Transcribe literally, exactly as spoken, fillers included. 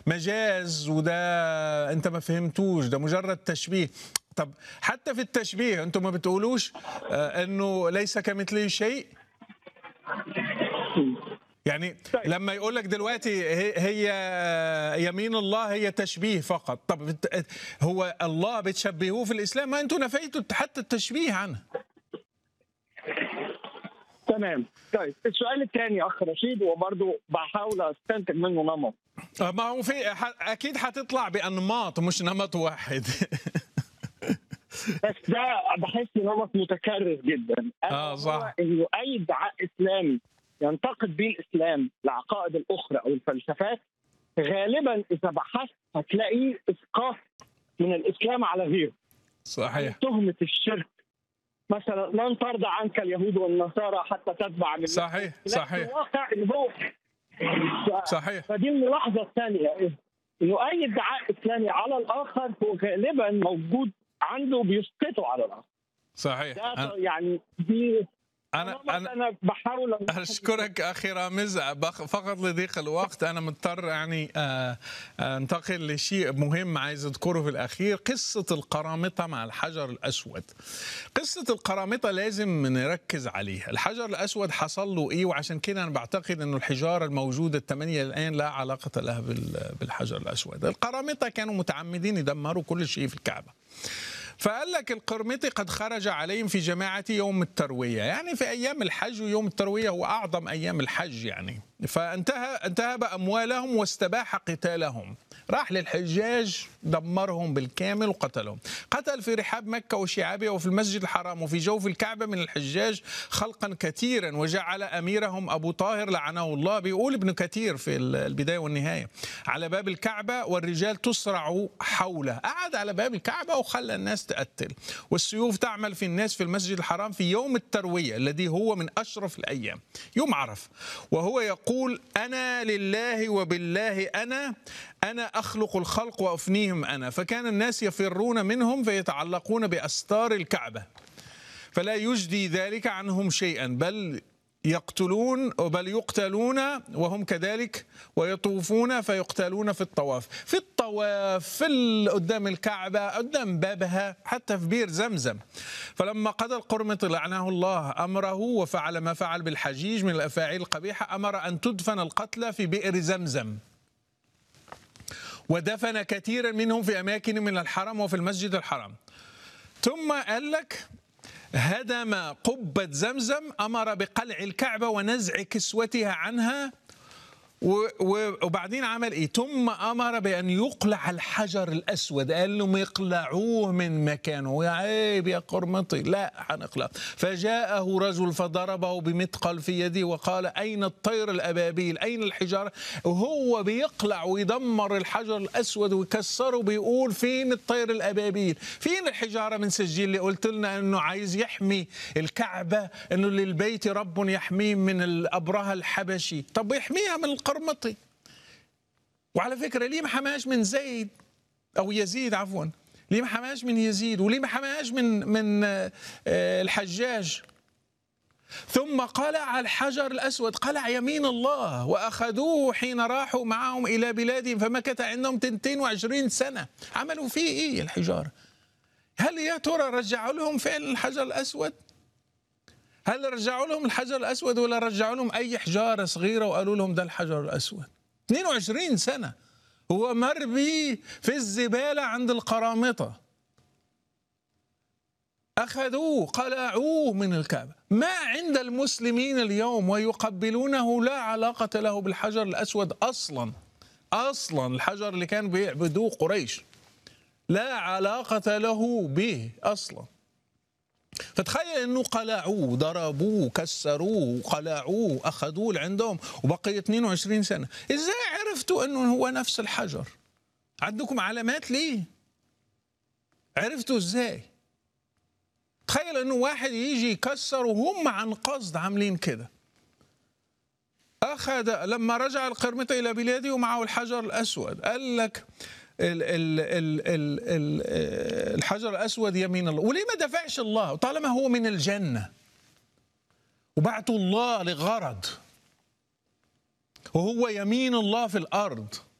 مجاز، وده انت ما فهمتوش، ده مجرد تشبيه. طب حتى في التشبيه انتم ما بتقولوش آه، انه ليس كمثله شيء؟ يعني طيب لما يقول لك دلوقتي هي هي يمين الله هي تشبيه فقط، طب بت- هو الله بتشبهوه في الاسلام؟ ما انتم نفيتوا حتى التشبيه عنه. تمام. طيب السؤال الثاني اخ رشيد، وبرضه بحاول استنتج منه نمط. آه، ما هو في ح- اكيد هتطلع بانماط مش نمط واحد. بس ده بحس نمط متكرر جدا، الا اه وهو صح. انه اي ادعاء اسلامي ينتقد به الاسلام العقائد الاخرى او الفلسفات، غالبا اذا بحثت هتلاقيه اسقاط من الاسلام على غيره. يعني صحيح تهمه الشرك مثلا، لن ترضى عنك اليهود والنصارى حتى تتبع ملتهم، صحيح لا في صحيح الواقع ان هو ف- صحيح فدي الملاحظه الثانيه، انه اي ادعاء اسلامي على الاخر هو غالبا موجود عنده بيسقطه على الاخر. صحيح. ده انا يعني دي انا نمط انا انا بحاول أشكرك أخي رامز، بخ- فقط لضيق الوقت أنا مضطر يعني آه، آه، أنتقل لشيء مهم عايز أذكره في الأخير، قصة القرامطة مع الحجر الأسود. قصة القرامطة لازم نركز عليها. الحجر الأسود حصل له إيه؟ وعشان كده أنا بعتقد أنه الحجارة الموجودة الثمانية الآن لا علاقة لها بال- بالحجر الأسود. القرامطة كانوا متعمدين يدمروا كل شيء في الكعبة. فقال لك القرمطي قد خرج عليهم في جماعة يوم التروية، يعني في أيام الحج، ويوم التروية هو أعظم أيام الحج يعني. فانتهى انتهب أموالهم واستباح قتالهم، راح للحجاج دمرهم بالكامل وقتلهم. قتل في رحاب مكة وشعابها وفي المسجد الحرام وفي جوف الكعبة من الحجاج خلقا كثيرا، وجعل أميرهم أبو طاهر لعنه الله، بيقول ابن كثير في البداية والنهاية، على باب الكعبة والرجال تسرع حوله. قعد على باب الكعبة وخلى الناس تقتل، والسيوف تعمل في الناس في المسجد الحرام في يوم التروية الذي هو من أشرف الأيام، يوم عرف، وهو يقول أنا لله وبالله أنا أنا أخلق الخلق وأفنيهم أنا. فكان الناس يفرون منهم فيتعلقون بأستار الكعبة، فلا يجدي ذلك عنهم شيئا، بل يقتلون بل يقتلون وهم كذلك، ويطوفون فيقتلون في الطواف في الطواف في قدام الكعبة، قدام بابها، حتى في بير زمزم. فلما قضى القرمطي لعنه الله أمره وفعل ما فعل بالحجيج من الأفاعيل القبيحة، أمر أن تدفن القتلى في بئر زمزم، ودفن كثيرا منهم في أماكن من الحرم وفي المسجد الحرام. ثم قال لك هدم قبة زمزم، أمر بقلع الكعبة ونزع كسوتها عنها، وبعدين عمل إيه؟ ثم أمر بأن يقلع الحجر الأسود، قال لهم يقلعوه من مكانه. يا عيب يا قرمطي، لا هنقلع. فجاءه رجل فضربه بمثقل في يده وقال أين الطير الأبابيل، أين الحجارة؟ وهو بيقلع ويدمر الحجر الأسود ويكسره بيقول فين الطير الأبابيل، فين الحجارة من سجيل اللي قلت لنا أنه عايز يحمي الكعبة، أنه للبيت رب يحميه من الأبرهة الحبشي. طب يحميها من القرمطي. وعلى فكرة ليه ما حماش من زيد أو يزيد عفوا، ليه ما حماش من يزيد، وليه ما حماش من من الحجاج؟ ثم قلع الحجر الأسود، قلع يمين الله، وأخذوه حين راحوا معهم إلى بلادهم فمكث عندهم اثنتين وعشرين سنة. عملوا فيه إيه الحجارة؟ هل يا ترى رجعوا لهم فعلا الحجر الأسود؟ هل رجعوا لهم الحجر الأسود ولا رجعوا لهم أي حجارة صغيرة وقالوا لهم ده الحجر الأسود؟ اثنين وعشرين سنة هو مربي في الزبالة عند القرامطة، أخذوه قلعوه من الكعبة. ما عند المسلمين اليوم ويقبلونه لا علاقة له بالحجر الأسود أصلا. أصلا الحجر اللي كان بيعبدوه قريش لا علاقة له به أصلا. فتخيل انه قلعوه، ضربوه، كسروه، قلعوه، اخذوه لعندهم وبقي اثنين وعشرين سنة. ازاي عرفتوا انه هو نفس الحجر؟ عندكم علامات ليه؟ عرفتوا ازاي؟ تخيل انه واحد يجي يكسر وهم عن قصد عاملين كده. اخذ لما رجع القرمطي الى بلاده ومعه الحجر الاسود، قال لك ال ال ال ال ال الحجر الأسود يمين الله. وليه ما دفعش الله طالما هو من الجنة وبعته الله لغرض وهو يمين الله في الأرض؟